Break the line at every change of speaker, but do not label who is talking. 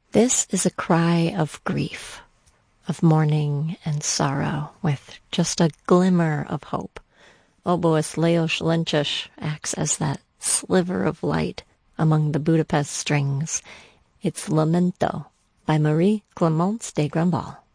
This is a cry of grief, of mourning and sorrow, with just a glimmer of hope. Oboist Lajos Lynches acts as that sliver of light among the Budapest strings. It's Lamento by Marie Clémence de Grandval.